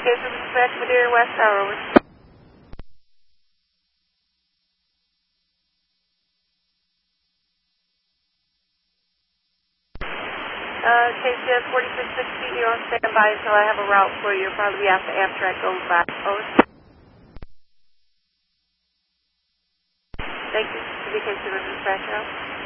KCS Dispatch, Madeira West Tower, over. KCS 4660, you're on standby until I have a route for you. You'll probably be after Amtrak goes by. Over. Thank you. KCS Dispatch out.